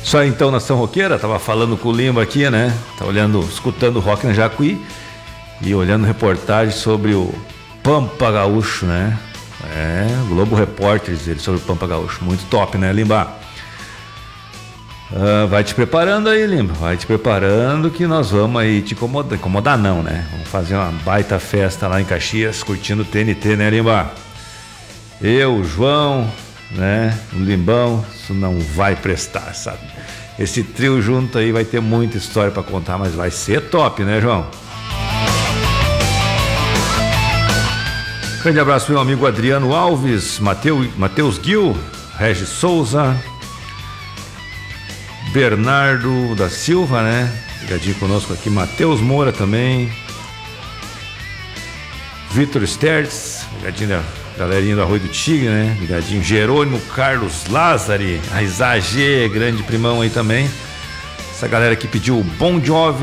Isso aí então, Nação Roqueira, tava falando com o Limba aqui, né? Tá olhando, escutando o Rock na Jacuí e olhando reportagem sobre o Pampa Gaúcho, né? Globo Repórter diz ele sobre o Pampa Gaúcho. Muito top, né, Limba? Vai te preparando aí, Limba. Vai te preparando que nós vamos aí te incomodar. Incomodar não, né? Vamos fazer uma baita festa lá em Caxias, curtindo o TNT, né, Limba? Eu, o João, né? O Limbão, isso não vai prestar, sabe? Esse trio junto aí vai ter muita história pra contar, mas vai ser top, né, João? Grande abraço pro meu amigo Adriano Alves, Matheus Gil, Regis Souza, Bernardo da Silva, né? Ligadinho conosco aqui, Matheus Moura também, Vitor Stertz, ligadinho da galerinha do Arroio do Tigre, né? Ligadinho, Jerônimo Carlos Lázari, a Isagê, grande primão aí também. Essa galera que pediu o Bon Jovi,